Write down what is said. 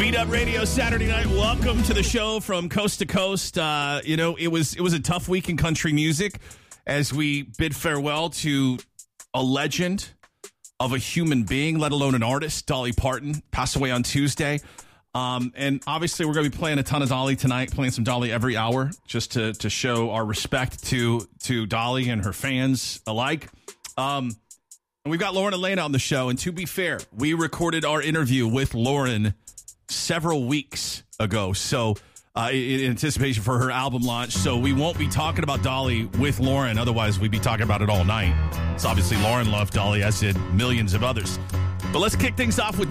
Beat Up Radio Saturday night. Welcome to the show from coast to coast. It was a tough week in country music as we bid farewell to a legend of a human being, let alone an artist. Dolly Parton passed away on Tuesday. And obviously we're going to be playing a ton of Dolly tonight, playing some Dolly every hour just to show our respect to Dolly and her fans alike. And we've got Lauren Elena on the show. And to be fair, we recorded our interview with Lauren several weeks ago, so in anticipation for her album launch. So we won't be talking about Dolly with Lauren. Otherwise, we'd be talking about it all night. So obviously Lauren loved Dolly, as did millions of others. But let's kick things off with